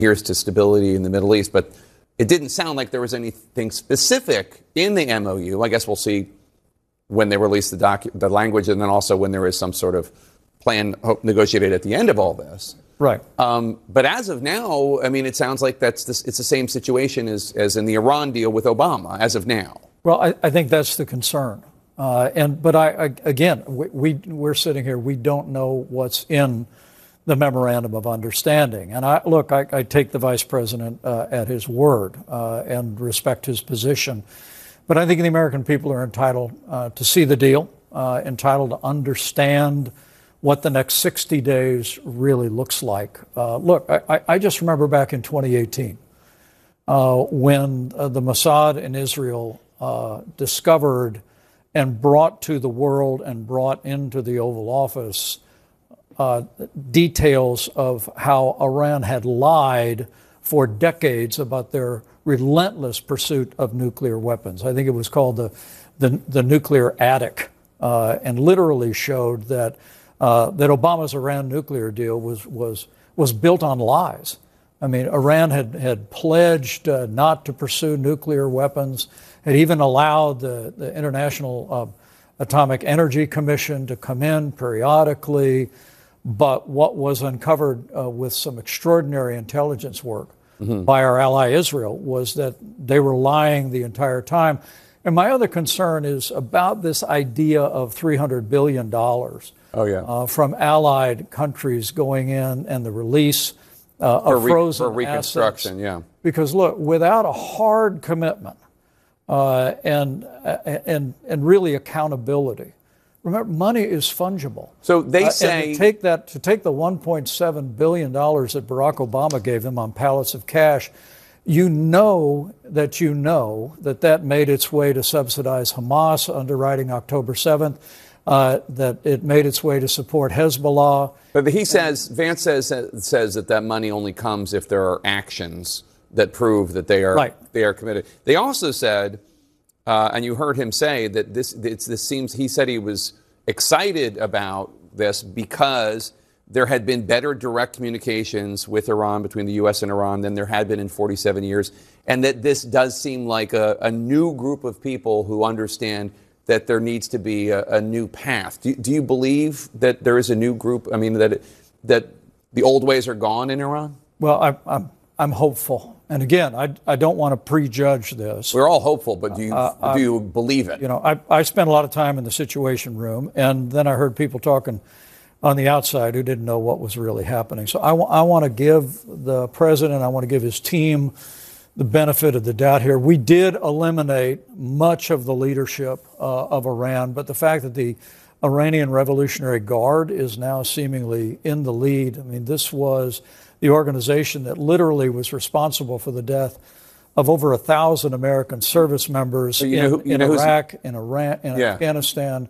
here's to stability in the Middle East. But it didn't sound like there was anything specific in the MOU. I guess we'll see when they release the language, and then also when there is some sort of plan negotiated at the end of all this. Right. But as of now, I mean, it sounds like it's the same situation as in the Iran deal with Obama, as of now. Well, I think that's the concern. But we're sitting here, we don't know what's in the memorandum of understanding. And I take the vice president at his word and respect his position. But I think the American people are entitled to see the deal, entitled to understand what the next 60 days really looks like. I just remember back in 2018 when the Mossad in Israel discovered and brought to the world and brought into the Oval Office details of how Iran had lied for decades about their relentless pursuit of nuclear weapons. I think it was called the nuclear attic, and literally showed that Obama's Iran nuclear deal was built on lies. I mean, Iran had pledged not to pursue nuclear weapons, had even allowed the International Atomic Energy Commission to come in periodically. But what was uncovered with some extraordinary intelligence work by our ally Israel was that they were lying the entire time. And my other concern is about this idea of $300 billion from allied countries going in and the release of frozen for reconstruction, assets. Because look, without a hard commitment and really accountability, remember, money is fungible. So they say to take the $1.7 billion that Barack Obama gave them on pallets of cash, you know that made its way to subsidize Hamas underwriting October 7th, that it made its way to support Hezbollah. But Vance says that money only comes if there are actions that prove that they are committed. They also said, and you heard him say that he said he was excited about this because there had been better direct communications with Iran, between the U.S. and Iran, than there had been in 47 years. And that this does seem like a new group of people who understand that there needs to be a new path. Do you believe that there is a new group? I mean, that the old ways are gone in Iran? Well, I'm hopeful. And again, I don't want to prejudge this. We're all hopeful, but do you believe it? You know, I spent a lot of time in the Situation Room, and then I heard people talking on the outside who didn't know what was really happening. So I want to give the president, I want to give his team the benefit of the doubt here. We did eliminate much of the leadership of Iran, but the fact that the Iranian Revolutionary Guard is now seemingly in the lead. I mean, this was the organization that literally was responsible for the death of over 1,000 American service members in Iraq, in Iran, in Afghanistan.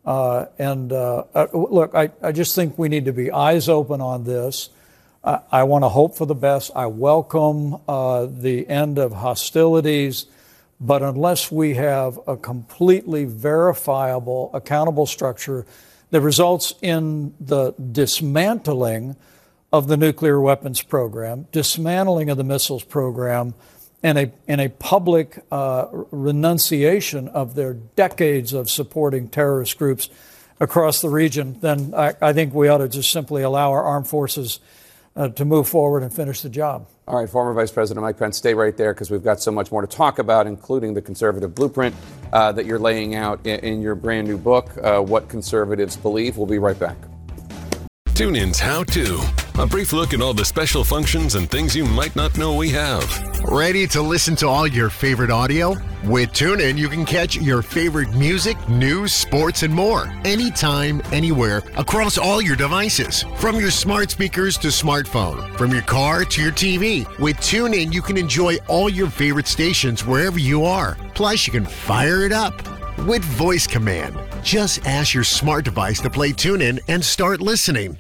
Look, I just think we need to be eyes open on this. I want to hope for the best. I welcome the end of hostilities. But unless we have a completely verifiable, accountable structure that results in the dismantling of the nuclear weapons program, dismantling of the missiles program, and a public renunciation of their decades of supporting terrorist groups across the region, then I think we ought to just simply allow our armed forces to move forward and finish the job. All right, former Vice President Mike Pence, stay right there because we've got so much more to talk about, including the conservative blueprint that you're laying out in your brand new book, What Conservatives Believe. We'll be right back. TuneIn's How To. A brief look at all the special functions and things you might not know we have. Ready to listen to all your favorite audio? With TuneIn, you can catch your favorite music, news, sports, and more. Anytime, anywhere, across all your devices. From your smart speakers to smartphone. From your car to your TV. With TuneIn, you can enjoy all your favorite stations wherever you are. Plus, you can fire it up with voice command. Just ask your smart device to play TuneIn and start listening.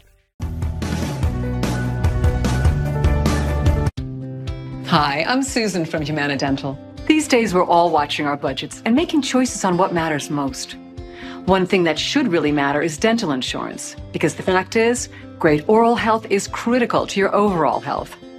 Hi, I'm Susan from Humana Dental. These days, we're all watching our budgets and making choices on what matters most. One thing that should really matter is dental insurance, because the fact is, great oral health is critical to your overall health.